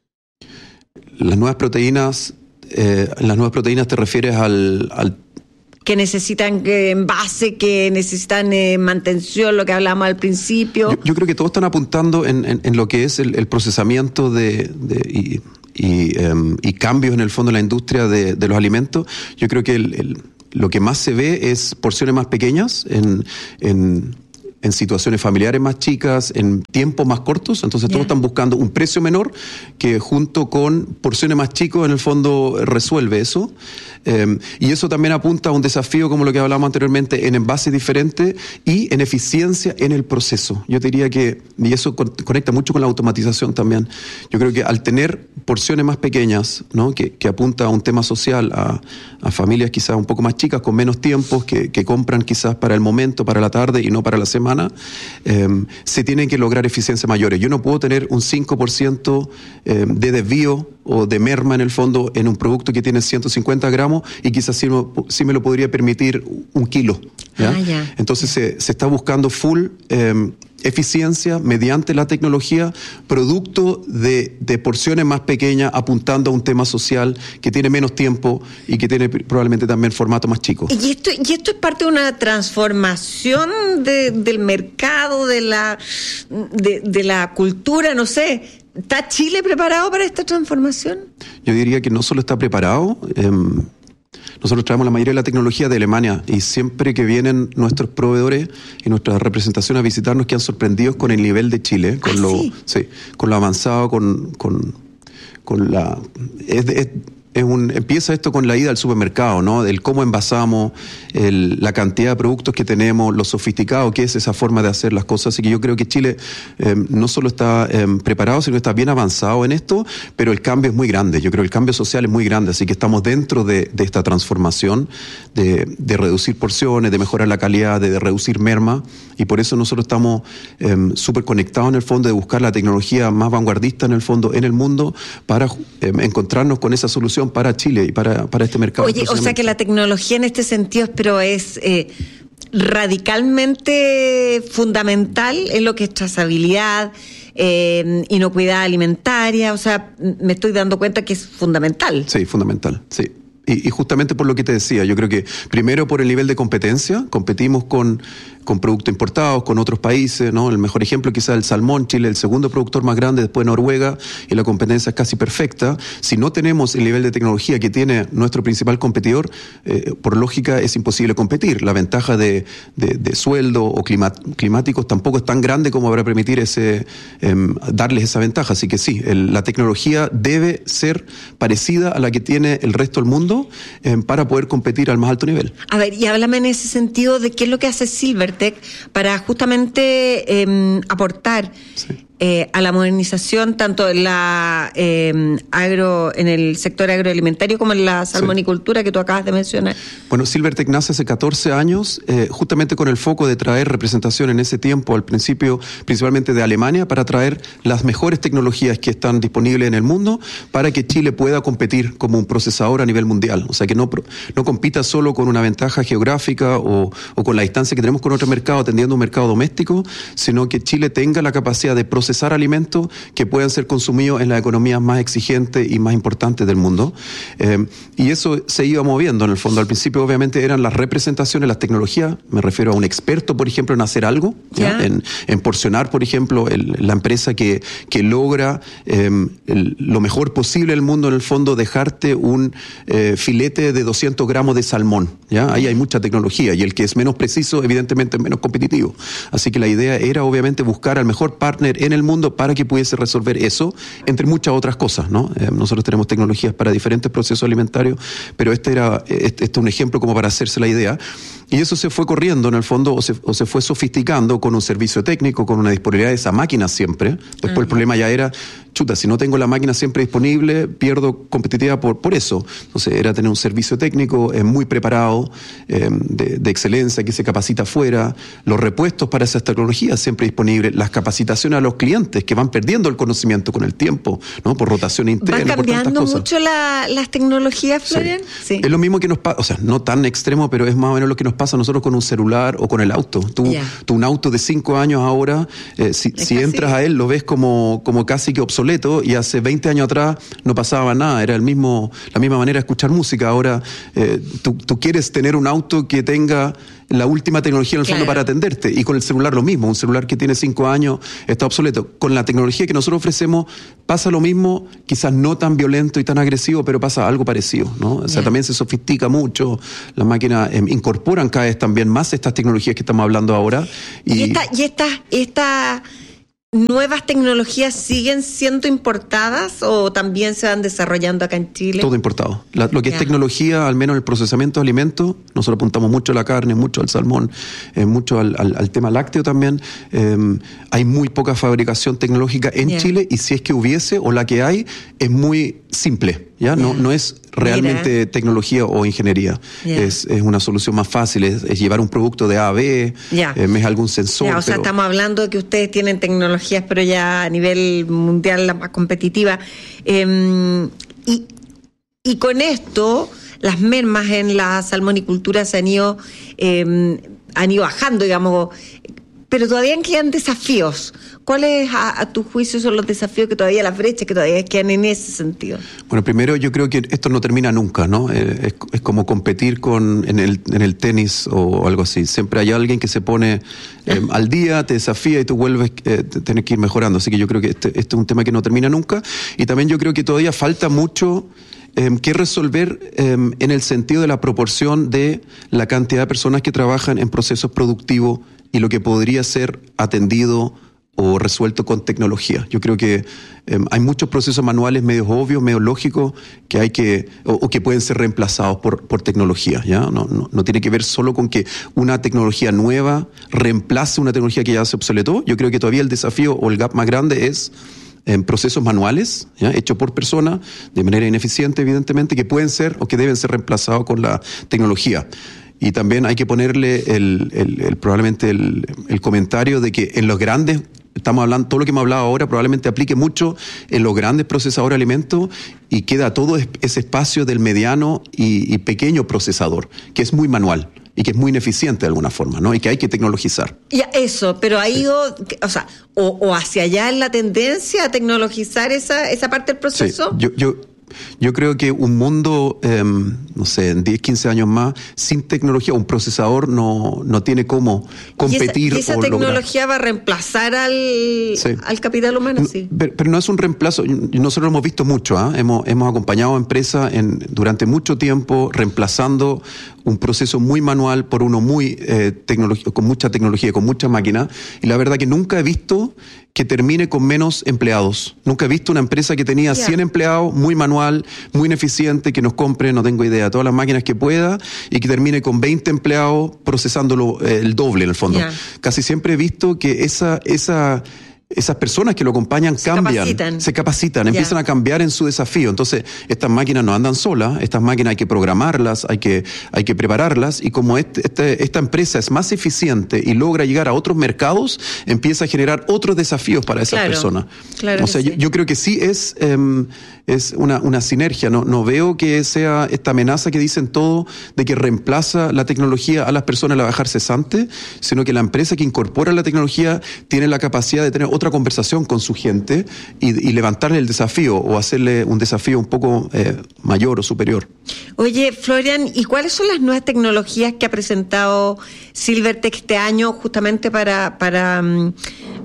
[SPEAKER 19] Las nuevas proteínas, eh, las nuevas proteínas te refieres al, al
[SPEAKER 17] que necesitan eh, envase, que necesitan eh, mantención, lo que hablábamos al principio.
[SPEAKER 19] Yo, yo creo que todos están apuntando en, en, en lo que es el, el procesamiento de, de y, y, um, y cambios en el fondo en la industria de, de los alimentos. Yo creo que el, el, lo que más se ve es porciones más pequeñas en, en en situaciones familiares más chicas, en tiempos más cortos, entonces yeah. todos están buscando un precio menor que junto con porciones más chicos en el fondo resuelve eso. Eh, y eso también apunta a un desafío como lo que hablábamos anteriormente en envases diferentes y en eficiencia en el proceso. Yo te diría que, y eso con, conecta mucho con la automatización también, yo creo que al tener porciones más pequeñas, ¿no? que, que apunta a un tema social, a, a familias quizás un poco más chicas, con menos tiempos, que, que compran quizás para el momento, para la tarde y no para la semana, eh, se tienen que lograr eficiencias mayores. Yo no puedo tener un cinco por ciento eh, de desvío o de merma en el fondo en un producto que tiene ciento cincuenta gramos y quizás sí, sí me lo podría permitir un kilo. ¿ya? Ah, ya. Entonces se, se está buscando full eh, eficiencia mediante la tecnología, producto de, de porciones más pequeñas, apuntando a un tema social que tiene menos tiempo y que tiene probablemente también formato más chico.
[SPEAKER 17] ¿Y esto, y esto es parte de una transformación de, del mercado, de la, de, de la cultura, no sé? ¿Está Chile preparado para esta transformación?
[SPEAKER 19] Yo diría que no solo está preparado, eh, nosotros traemos la mayoría de la tecnología de Alemania y siempre que vienen nuestros proveedores y nuestras representaciones a visitarnos quedan sorprendidos con el nivel de Chile, con, ¿Ah, lo, sí? Sí, con lo avanzado, con, con, con la... Es, es, Es un, empieza esto con la ida al supermercado, ¿no? El cómo envasamos, el, la cantidad de productos que tenemos, lo sofisticado que es esa forma de hacer las cosas. Así que yo creo que Chile eh, no solo está eh, preparado, sino que está bien avanzado en esto, pero el cambio es muy grande. Yo creo que el cambio social es muy grande, así que estamos dentro de, de esta transformación de, de reducir porciones, de mejorar la calidad, de, de reducir merma, y por eso nosotros estamos eh, súper conectados en el fondo de buscar la tecnología más vanguardista en el fondo en el mundo para eh, encontrarnos con esa solución para Chile y para, para este mercado.
[SPEAKER 17] Oye, o sea que la tecnología en este sentido pero es eh, radicalmente fundamental en lo que es trazabilidad, eh, inocuidad alimentaria, o sea, me estoy dando cuenta que es fundamental.
[SPEAKER 19] Sí, fundamental, sí. Y, y justamente por lo que te decía, yo creo que primero por el nivel de competencia, competimos con, con productos importados, con otros países, ¿no? El mejor ejemplo quizás el salmón, Chile el segundo productor más grande después de Noruega, y la competencia es casi perfecta. Si no tenemos el nivel de tecnología que tiene nuestro principal competidor, eh, por lógica es imposible competir. La ventaja de, de, de sueldo o clima, climáticos tampoco es tan grande como para permitir ese, eh, darles esa ventaja. Así que sí, el, la tecnología debe ser parecida a la que tiene el resto del mundo, Eh, para poder competir al más alto nivel.
[SPEAKER 17] A ver, y háblame en ese sentido de qué es lo que hace Silvertech para justamente eh, aportar sí. eh, a la modernización tanto en la eh, agro, en el sector agroalimentario como en la salmonicultura sí. que tú acabas de mencionar.
[SPEAKER 19] Bueno, Silvertech nace hace catorce años, eh, justamente con el foco de traer representación en ese tiempo, al principio principalmente de Alemania, para traer las mejores tecnologías que están disponibles en el mundo para que Chile pueda competir como un procesador a nivel mundial. O sea, que no, no compita solo con una ventaja geográfica o, o con la distancia que tenemos con otro mercado, atendiendo un mercado doméstico, sino que Chile tenga la capacidad de procesar alimentos que puedan ser consumidos en las economías más exigentes y más importantes del mundo. Eh, y eso se iba moviendo en el fondo. Al principio, obviamente, eran las representaciones, las tecnologías. Me refiero a un experto, por ejemplo, en hacer algo, ¿ya? ¿Ya? En, en porcionar, por ejemplo, el, la empresa que, que logra eh, el, lo mejor posible en el mundo, en el fondo, dejarte un eh, filete de doscientos gramos de salmón, ¿ya? Ahí hay mucha tecnología y el que es menos preciso evidentemente es menos competitivo, así que la idea era obviamente buscar al mejor partner en en el mundo para que pudiese resolver eso, entre muchas otras cosas, ¿no? Eh, nosotros tenemos tecnologías para diferentes procesos alimentarios, pero este era este, este un ejemplo como para hacerse la idea. Y eso se fue corriendo en el fondo, o se, o se fue sofisticando con un servicio técnico, con una disponibilidad de esa máquina siempre. Después uh-huh. el problema ya era, chuta, si no tengo la máquina siempre disponible, pierdo competitividad por, por eso. Entonces era tener un servicio técnico eh, muy preparado, eh, de, de excelencia, que se capacita afuera, los repuestos para esas tecnologías siempre disponibles, las capacitaciones a los clientes que van perdiendo el conocimiento con el tiempo, ¿no? Por rotación interna, por tantas cosas.
[SPEAKER 17] ¿Va cambiando mucho la, las tecnologías, Florian?
[SPEAKER 19] Sí. Sí. Es lo mismo que nos pasa, o sea, no tan extremo, pero es más o menos lo que nos pasa a nosotros con un celular o con el auto. Tú, yeah. tú un auto de cinco años ahora, eh, si, si entras a él, lo ves como, como casi que obsoleto, y hace veinte años atrás no pasaba nada, era el mismo, la misma manera de escuchar música. Ahora eh, tú, tú quieres tener un auto que tenga la última tecnología en el fondo claro. para atenderte, y con el celular lo mismo, un celular que tiene cinco años está obsoleto. Con la tecnología que nosotros ofrecemos pasa lo mismo, quizás no tan violento y tan agresivo, pero pasa algo parecido, ¿no? O sea, yeah. también se sofistica mucho, las máquinas eh, incorporan cada vez también más estas tecnologías que estamos hablando ahora. Y,
[SPEAKER 17] y esta, y esta, esta ¿nuevas tecnologías siguen siendo importadas o también se van desarrollando acá en Chile?
[SPEAKER 19] Todo importado. La, lo que yeah. es tecnología, al menos el procesamiento de alimentos, nosotros apuntamos mucho a la carne, mucho al salmón, eh, mucho al, al, al tema lácteo también. Eh, hay muy poca fabricación tecnológica en yeah. Chile, y si es que hubiese, o la que hay, es muy simple. ¿Ya? Yeah. No, no es realmente Mira. tecnología o ingeniería. Yeah. Es, es una solución más fácil, es, es llevar un producto de A a B, yeah. eh, es algún sensor.
[SPEAKER 17] Yeah, o sea,
[SPEAKER 19] pero...
[SPEAKER 17] estamos hablando de que ustedes tienen tecnologías, pero ya a nivel mundial la más competitiva. Eh, y, y con esto, las mermas en la salmonicultura se han ido, eh, han ido bajando, digamos, pero todavía quedan desafíos. ¿Cuáles, a, a tu juicio, son los desafíos que todavía, las brechas que todavía quedan en ese sentido?
[SPEAKER 19] Bueno, primero yo creo que esto no termina nunca, ¿no? Eh, es, es como competir con en el, en el tenis o algo así. Siempre hay alguien que se pone eh, al día, te desafía y tú vuelves, eh, tienes que ir mejorando. Así que yo creo que este, este es un tema que no termina nunca. Y también yo creo que todavía falta mucho Eh, que resolver eh, en el sentido de la proporción de la cantidad de personas que trabajan en procesos productivos y lo que podría ser atendido o resuelto con tecnología. Yo creo que eh, hay muchos procesos manuales medios obvios, medios lógicos, que hay que, o, o que pueden ser reemplazados por, por tecnología, ¿ya? No, no, no tiene que ver solo con que una tecnología nueva reemplace una tecnología que ya se obsoletó. Yo creo que todavía el desafío o el gap más grande es en procesos manuales, ¿ya? Hechos por personas, de manera ineficiente, evidentemente, que pueden ser o que deben ser reemplazados con la tecnología. Y también hay que ponerle el, el, el probablemente el, el comentario de que en los grandes, estamos hablando, todo lo que hemos hablado ahora probablemente aplique mucho en los grandes procesadores de alimentos, y queda todo ese espacio del mediano y, y pequeño procesador, que es muy manual y que es muy ineficiente de alguna forma, ¿no? Y que hay que tecnologizar.
[SPEAKER 17] Y eso, pero ha ido, sí. o sea, o, o hacia allá en la tendencia a tecnologizar esa, esa parte del proceso.
[SPEAKER 19] Sí. Yo, yo, yo creo que un mundo, eh, no sé, en diez, quince años más, sin tecnología, un procesador no, no tiene cómo competir.
[SPEAKER 17] ¿Y esa, y esa
[SPEAKER 19] o
[SPEAKER 17] tecnología
[SPEAKER 19] lograr.
[SPEAKER 17] va a reemplazar al,
[SPEAKER 19] sí.
[SPEAKER 17] al capital humano?
[SPEAKER 19] No,
[SPEAKER 17] sí.
[SPEAKER 19] pero, pero no es un reemplazo. Nosotros lo hemos visto mucho, ¿eh? hemos, hemos acompañado a empresas en, durante mucho tiempo reemplazando un proceso muy manual por uno muy eh, tecnología, con mucha tecnología, con mucha máquina, y la verdad que nunca he visto que termine con menos empleados. Nunca he visto una empresa que tenía yeah. cien empleados, muy manual, muy ineficiente, que nos compre, no tengo idea, todas las máquinas que pueda, y que termine con veinte empleados procesándolo eh, el doble en el fondo. Yeah. Casi siempre he visto que esa esa esas personas que lo acompañan se cambian, capacitan. se capacitan, yeah. empiezan a cambiar en su desafío. Entonces, estas máquinas no andan solas, estas máquinas hay que programarlas, hay que, hay que prepararlas, y como este, este, esta empresa es más eficiente y logra llegar a otros mercados, empieza a generar otros desafíos para esas
[SPEAKER 17] claro,
[SPEAKER 19] personas.
[SPEAKER 17] Claro
[SPEAKER 19] o sea,
[SPEAKER 17] sí.
[SPEAKER 19] yo, yo creo que sí es, eh, es una, una sinergia, no, no veo que sea esta amenaza que dicen todo de que reemplaza la tecnología a las personas a la bajar cesante, sino que la empresa que incorpora la tecnología tiene la capacidad de tener otra conversación con su gente y, y levantarle el desafío o hacerle un desafío un poco eh, mayor o superior.
[SPEAKER 17] Oye, Florian, ¿y cuáles son las nuevas tecnologías que ha presentado Silvertech este año justamente para, para,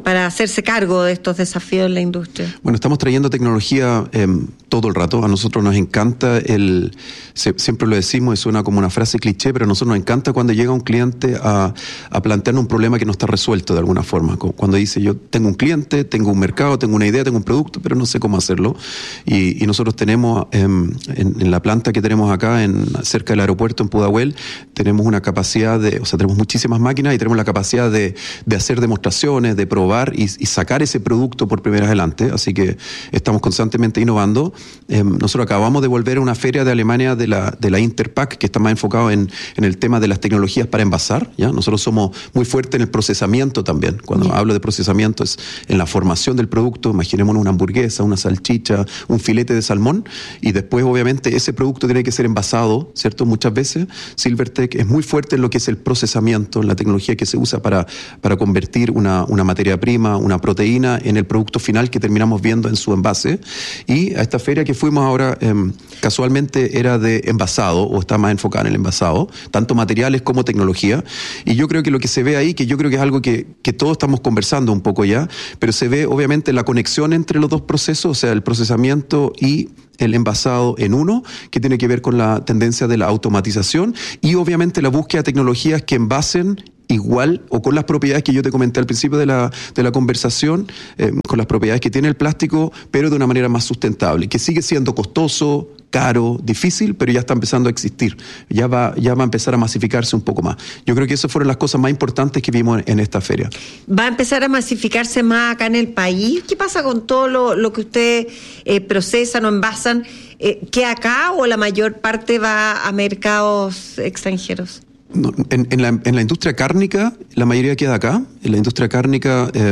[SPEAKER 17] para hacerse cargo de estos desafíos en la industria?
[SPEAKER 19] Bueno, estamos trayendo tecnología eh, todo el rato. A nosotros nos encanta el, se, siempre lo decimos, y suena como una frase cliché, pero a nosotros nos encanta cuando llega un cliente a, a plantearnos un problema que no está resuelto de alguna forma. Cuando dice, yo tengo un cliente, tengo un mercado, tengo una idea, tengo un producto, pero no sé cómo hacerlo. Y, y nosotros tenemos eh, en, en la planta que tenemos acá, en, cerca del aeropuerto en Pudahuel, tenemos una capacidad de, o sea, tenemos muchísimas máquinas y tenemos la capacidad de, de hacer demostraciones, de probar y, y sacar ese producto por primera vez adelante. Así que estamos constantemente innovando. Eh, nosotros acabamos de volver a una feria de Alemania de la, de la Interpack, que está más enfocado en, en el tema de las tecnologías para envasar, ¿ya? Nosotros somos muy fuertes en el procesamiento también. Cuando yeah. hablo de procesamiento es en la formación del producto. Imaginémonos una hamburguesa, una salchicha, un filete de salmón, y después obviamente ese producto tiene que ser envasado, ¿cierto? Muchas veces Silvertech es muy fuerte en lo que es el procesamiento, en la tecnología que se usa para, para convertir una, una materia prima, una proteína, en el producto final que terminamos viendo en su envase. Y a esta feria que fuimos ahora, eh, casualmente era de envasado, o está más enfocada en el envasado, tanto materiales como tecnología. Y yo creo que lo que se ve ahí, que yo creo que es algo que, que todos estamos conversando un poco ya, pero se ve obviamente la conexión entre los dos procesos, o sea, el procesamiento y el envasado en uno, que tiene que ver con la tendencia de la automatización y obviamente la búsqueda de tecnologías que envasen igual o con las propiedades que yo te comenté al principio de la, de la conversación, eh, con las propiedades que tiene el plástico, pero de una manera más sustentable, que sigue siendo costoso, caro, difícil, pero ya está empezando a existir. Ya va, ya va a empezar a masificarse un poco más. Yo creo que esas fueron las cosas más importantes que vimos en, en esta feria.
[SPEAKER 17] ¿Va a empezar a masificarse más acá en el país? ¿Qué pasa con todo lo, lo que ustedes eh, procesan o envasan? Eh, ¿Que acá o la mayor parte va a mercados extranjeros?
[SPEAKER 19] No, en, en, la, en la industria cárnica, la mayoría queda acá. En la industria cárnica, eh,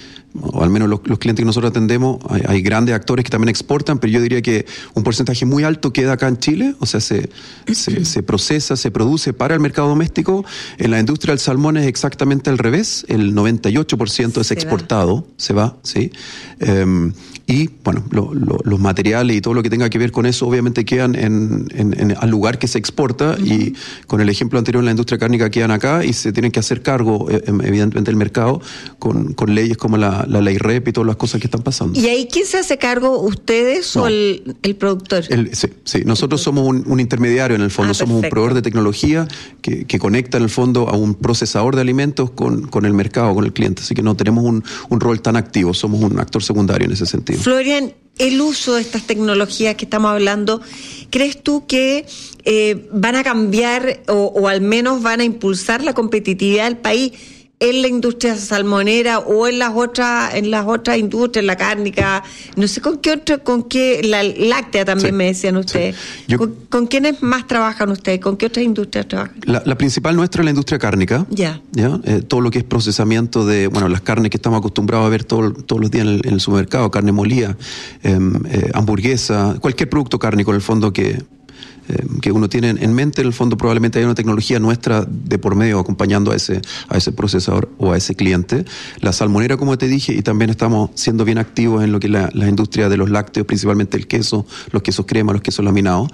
[SPEAKER 19] o al menos los, los clientes que nosotros atendemos, hay, hay grandes actores que también exportan, pero yo diría que un porcentaje muy alto queda acá en Chile, o sea, se, se, se procesa, se produce para el mercado doméstico. En la industria del salmón es exactamente al revés, el noventa y ocho por ciento es se exportado, va. se va, ¿sí? Eh, y, bueno, lo, lo, los materiales y todo lo que tenga que ver con eso obviamente quedan en, en, en al lugar que se exporta, uh-huh. y con el ejemplo anterior en la industria cárnica quedan acá y se tienen que hacer cargo, evidentemente, del mercado con, con leyes como la, la ley R E P y todas las cosas que están pasando.
[SPEAKER 17] ¿Y ahí quién se hace cargo, ustedes no. o el, el productor?
[SPEAKER 19] El, sí, sí, nosotros somos un, un intermediario en el fondo, ah, somos perfecto. un proveedor de tecnología que, que conecta en el fondo a un procesador de alimentos con, con el mercado, con el cliente, así que no tenemos un, un rol tan activo, somos un actor secundario en ese sentido.
[SPEAKER 17] Florian, el uso de estas tecnologías que estamos hablando, ¿crees tú que eh, van a cambiar o, o al menos van a impulsar la competitividad del país en la industria salmonera o en las otras en las otras industrias, la cárnica, no sé con qué otro, con qué, la láctea también sí, me decían ustedes? Sí. Yo, ¿Con, ¿Con quiénes más trabajan ustedes? ¿Con qué otras industrias trabajan?
[SPEAKER 19] La, la principal nuestra es la industria cárnica.
[SPEAKER 17] Ya.
[SPEAKER 19] ¿Ya? Eh, todo lo que es procesamiento de, bueno, las carnes que estamos acostumbrados a ver todo, todos los días en el, en el supermercado, carne molida, eh, eh, hamburguesa, cualquier producto cárnico en el fondo que Eh, que uno tiene en mente, en el fondo probablemente hay una tecnología nuestra de por medio acompañando a ese a ese procesador o a ese cliente. La salmonera, como te dije, y también estamos siendo bien activos en lo que es la, la industria de los lácteos, principalmente el queso, los quesos crema, los quesos laminados.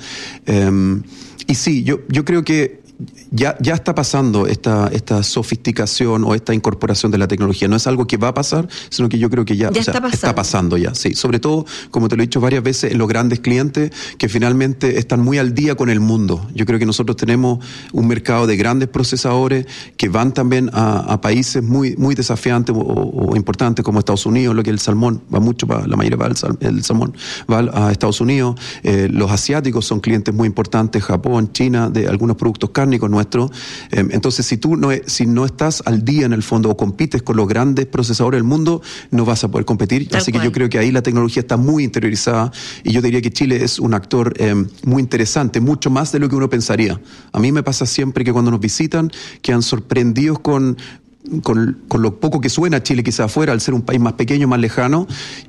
[SPEAKER 19] Eh, y sí, yo, yo creo que Ya, ya está pasando esta, esta sofisticación o esta incorporación de la tecnología. No es algo que va a pasar, sino que yo creo que ya,
[SPEAKER 17] ya
[SPEAKER 19] o sea,
[SPEAKER 17] está, pasando.
[SPEAKER 19] está pasando ya, sí. Sobre todo, como te lo he dicho varias veces, en los grandes clientes que finalmente están muy al día con el mundo. Yo creo que nosotros tenemos un mercado de grandes procesadores que van también a, a países muy, muy desafiantes o, o importantes como Estados Unidos, lo que es el salmón, va mucho para, la mayoría va el, sal, el salmón, va a Estados Unidos. Eh, los asiáticos son clientes muy importantes, Japón, China, de algunos productos cárnicos nuestros. Eh, entonces, si tú no, si no estás al día en el fondo o compites con los grandes procesadores del mundo, no vas a poder competir. Tal Así cual. que yo creo que ahí la tecnología está muy interiorizada y yo diría que Chile es un actor eh, muy interesante, mucho más de lo que uno pensaría. A mí me pasa siempre que cuando nos visitan quedan sorprendidos con con, con lo poco que suena Chile quizás afuera, al ser un país más pequeño, más lejano,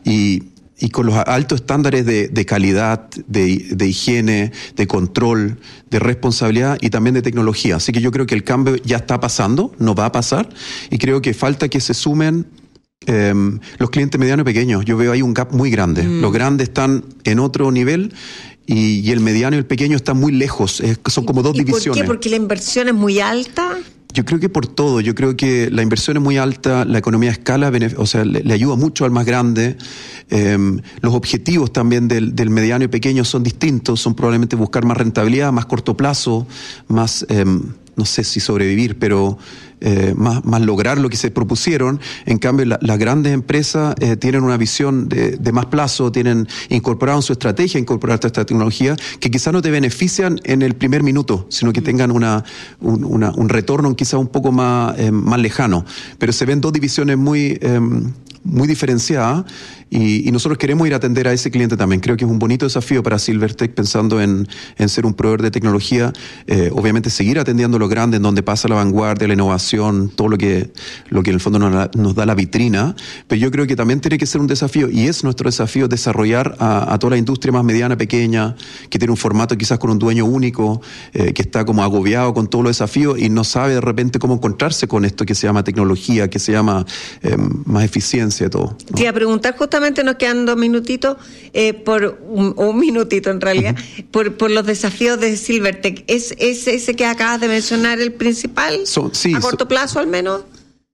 [SPEAKER 19] y y con los altos estándares de, de calidad, de, de higiene, de control, de responsabilidad y también de tecnología. Así que yo creo que el cambio ya está pasando, no va a pasar, y creo que falta que se sumen eh, los clientes medianos y pequeños. Yo veo ahí un gap muy grande. Mm. Los grandes están en otro nivel y, y el mediano y el pequeño están muy lejos. Es, son como dos
[SPEAKER 17] ¿Y
[SPEAKER 19] divisiones.
[SPEAKER 17] ¿Por qué? ¿Porque la inversión es muy alta?
[SPEAKER 19] Yo creo que por todo, yo creo que la inversión es muy alta, la economía a escala, o sea, le, le ayuda mucho al más grande. Eh, los objetivos también del, del mediano y pequeño son distintos, son probablemente buscar más rentabilidad, más corto plazo, más, eh, no sé si sobrevivir, pero eh, más, más lograr lo que se propusieron. En cambio, la, las grandes empresas eh, tienen una visión de, de más plazo, tienen incorporado en su estrategia, incorporar toda esta tecnología, que quizás no te benefician en el primer minuto, sino que tengan una, un, una, un retorno quizás un poco más, eh, más lejano. Pero se ven dos divisiones muy, eh, muy diferenciadas y, y nosotros queremos ir a atender a ese cliente también. Creo que es un bonito desafío para Silvertech, pensando en, en ser un proveedor de tecnología, eh, obviamente seguir atendiendo a lo grande, en donde pasa la vanguardia, la innovación, todo lo que, lo que en el fondo nos, nos da la vitrina, pero yo creo que también tiene que ser un desafío, y es nuestro desafío, desarrollar a, a toda la industria más mediana, pequeña, que tiene un formato quizás con un dueño único, eh, que está como agobiado con todos los desafíos y no sabe de repente cómo encontrarse con esto que se llama tecnología, que se llama eh, más eficiencia y todo, ¿no?
[SPEAKER 17] Te iba a preguntar, justamente nos quedan dos minutitos, eh, por un, un minutito en realidad, uh-huh. por, por los desafíos de Silvertech. ¿Es, es ese que acabas de mencionar el principal?
[SPEAKER 19] So, sí,
[SPEAKER 17] ¿A corto
[SPEAKER 19] so,
[SPEAKER 17] plazo al menos?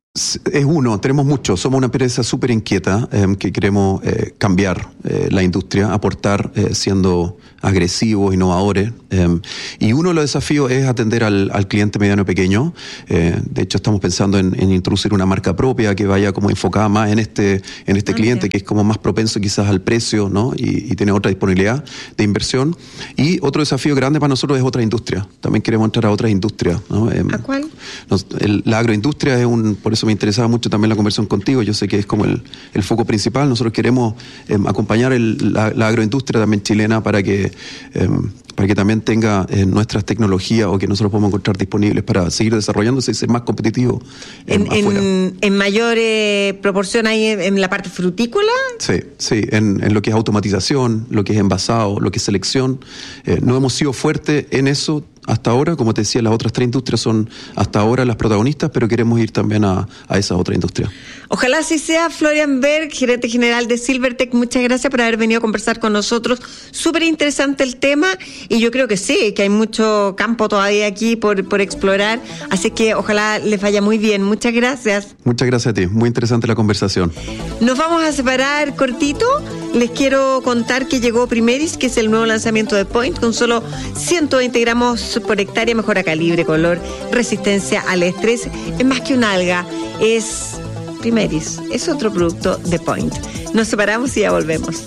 [SPEAKER 19] Es uno, tenemos muchos, somos una empresa súper inquieta eh, que queremos eh, cambiar eh, la industria, aportar eh, siendo agresivos, innovadores, eh, y uno de los desafíos es atender al, al cliente mediano y pequeño. Eh, de hecho, estamos pensando en, en introducir una marca propia que vaya como enfocada más en este, en este okay. cliente, que es como más propenso quizás al precio, ¿no? Y, y tiene otra disponibilidad de inversión. Y otro desafío grande para nosotros es otra industria. También queremos entrar a otras industrias, ¿no? Eh,
[SPEAKER 17] ¿A cuál?
[SPEAKER 19] Nos, el, la agroindustria es un, por eso me interesaba mucho también la conversación contigo. Yo sé que es como el, el foco principal. Nosotros queremos eh, acompañar el, la, la agroindustria también chilena para que eh, para que también tenga eh, nuestras tecnologías, o que nosotros podamos encontrar disponibles para seguir desarrollándose y ser más competitivos eh,
[SPEAKER 17] en,
[SPEAKER 19] afuera.
[SPEAKER 17] En, en mayor eh, proporción ahí en, en la parte frutícola.
[SPEAKER 19] Sí, sí, en, en lo que es automatización, lo que es envasado, lo que es selección. Eh, no hemos sido fuertes en eso hasta ahora. Como te decía, las otras tres industrias son hasta ahora las protagonistas, pero queremos ir también a, a esas otras industrias.
[SPEAKER 17] Ojalá así sea. Florian Berg, gerente general de Silvertech, muchas gracias por haber venido a conversar con nosotros. Súper interesante el tema, y yo creo que sí, que hay mucho campo todavía aquí por, por explorar, así que ojalá les vaya muy bien. Muchas gracias.
[SPEAKER 19] Muchas gracias a ti, muy interesante la conversación.
[SPEAKER 17] Nos vamos a separar cortito. Les quiero contar que llegó Primeris, que es el nuevo lanzamiento de Point, con solo ciento veinte gramos por hectárea, mejora calibre, color, resistencia al estrés. Es más que una alga, es Primeris, es otro producto de Point. Nos separamos y ya volvemos.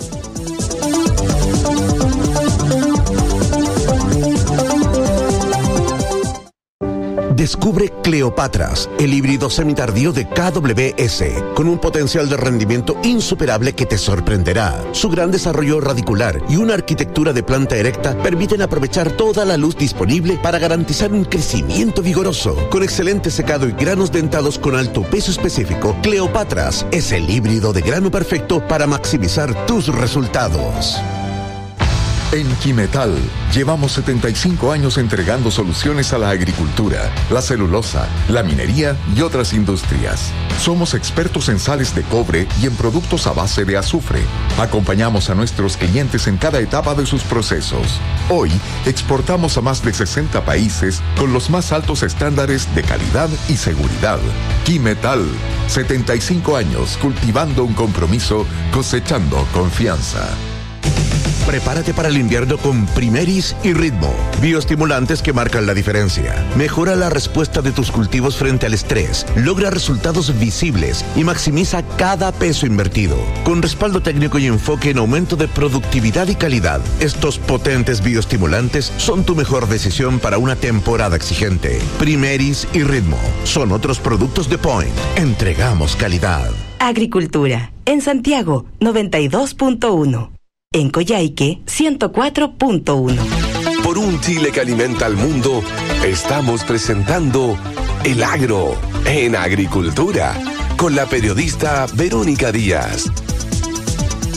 [SPEAKER 18] Descubre Cleopatras, el híbrido semitardío de K W S, con un potencial de rendimiento insuperable que te sorprenderá. Su gran desarrollo radicular y una arquitectura de planta erecta permiten aprovechar toda la luz disponible para garantizar un crecimiento vigoroso. Con excelente secado y granos dentados con alto peso específico, Cleopatras es el híbrido de grano perfecto para maximizar tus resultados.
[SPEAKER 12] En Quimetal llevamos setenta y cinco años entregando soluciones a la agricultura, la celulosa, la minería y otras industrias. Somos expertos en sales de cobre y en productos a base de azufre. Acompañamos a nuestros clientes en cada etapa de sus procesos. Hoy exportamos a más de sesenta países con los más altos estándares de calidad y seguridad. Quimetal, setenta y cinco años cultivando un compromiso, cosechando confianza.
[SPEAKER 18] Prepárate para el invierno con Primeris y Ritmo, bioestimulantes que marcan la diferencia. Mejora la respuesta de tus cultivos frente al estrés, logra resultados visibles y maximiza cada peso invertido. Con respaldo técnico y enfoque en aumento de productividad y calidad, estos potentes bioestimulantes son tu mejor decisión para una temporada exigente. Primeris y Ritmo son otros productos de Point. Entregamos calidad.
[SPEAKER 14] Agricultura. En Santiago, noventa y dos punto uno. En Coyhaique, ciento cuatro punto uno.
[SPEAKER 15] Por un Chile que alimenta al mundo, estamos presentando El Agro en Agricultura, con la periodista Verónica Díaz.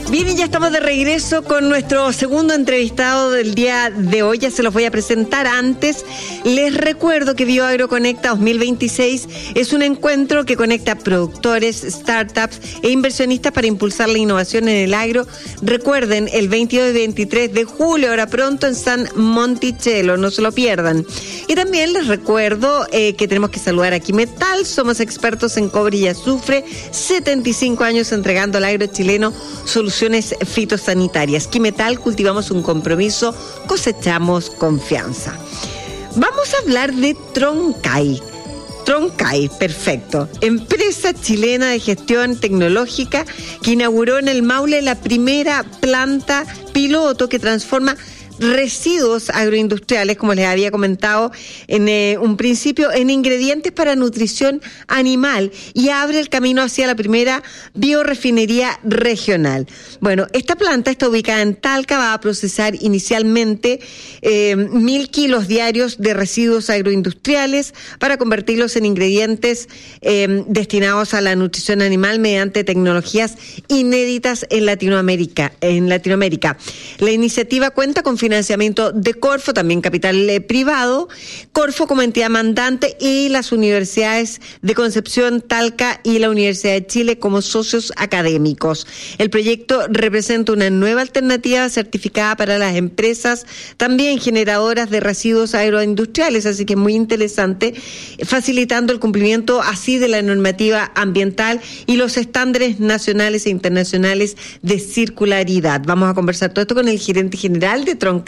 [SPEAKER 17] Bien, y ya estamos de regreso con nuestro segundo entrevistado del día de hoy. Ya se los voy a presentar. Antes, les recuerdo que BioAgro Conecta dos mil veintiséis es un encuentro que conecta productores, startups e inversionistas para impulsar la innovación en el agro. Recuerden, el veintidós y veintitrés de julio, ahora pronto, en San Monticello, no se lo pierdan. Y también les recuerdo eh, que tenemos que saludar a Quimetal. Somos expertos en cobre y azufre, setenta y cinco años entregando al agro chileno soluciones fitosanitarias. Quimetal, cultivamos un compromiso, cosechamos confianza. Vamos a hablar de Troncay. Troncay, perfecto. Empresa chilena de gestión tecnológica que inauguró en el Maule la primera planta piloto que transforma residuos agroindustriales, como les había comentado en eh, un principio, en ingredientes para nutrición animal, y abre el camino hacia la primera biorefinería regional. Bueno, esta planta está ubicada en Talca, va a procesar inicialmente eh, mil kilos diarios de residuos agroindustriales para convertirlos en ingredientes eh, destinados a la nutrición animal mediante tecnologías inéditas en Latinoamérica. En Latinoamérica. La iniciativa cuenta con financiamiento de Corfo, también capital eh, privado, Corfo como entidad mandante y las universidades de Concepción, Talca y la Universidad de Chile como socios académicos. El proyecto representa una nueva alternativa certificada para las empresas, también generadoras de residuos agroindustriales, así que es muy interesante, facilitando el cumplimiento así de la normativa ambiental y los estándares nacionales e internacionales de circularidad. Vamos a conversar todo esto con el gerente general de Troncay,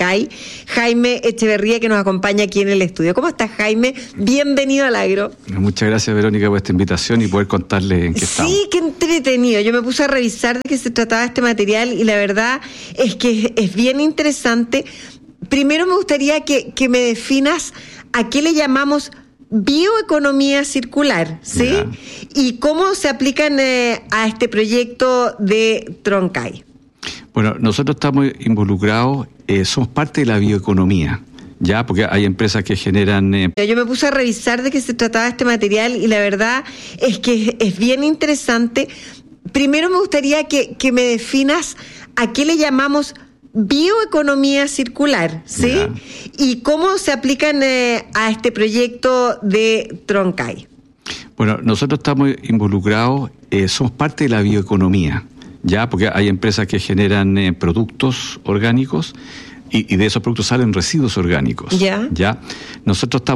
[SPEAKER 17] Jaime Echeverría, que nos acompaña aquí en el estudio. ¿Cómo estás, Jaime? Bienvenido al agro.
[SPEAKER 20] Muchas gracias, Verónica, por esta invitación y poder contarles en qué estamos.
[SPEAKER 17] Sí, qué entretenido. Yo me puse a revisar de qué se trataba este material y la verdad es que es bien interesante. Primero me gustaría que, que me definas a qué le llamamos bioeconomía circular, ¿sí? Ya. Y cómo se aplican eh, a este proyecto de Troncay.
[SPEAKER 20] Bueno, nosotros estamos involucrados, eh, somos parte de la bioeconomía, ya, porque hay empresas que generan... Eh...
[SPEAKER 17] Yo me puse a revisar de qué se trataba este material y la verdad es que es bien interesante. Primero me gustaría que, que me definas a qué le llamamos bioeconomía circular, ¿sí? Ya. Y cómo se aplican eh, a este proyecto de Troncay.
[SPEAKER 20] Bueno, nosotros estamos involucrados, eh, somos parte de la bioeconomía, ya, porque hay empresas que generan eh, productos orgánicos y, y de esos productos salen residuos orgánicos.
[SPEAKER 17] Ya.
[SPEAKER 20] Ya. Nosotros estamos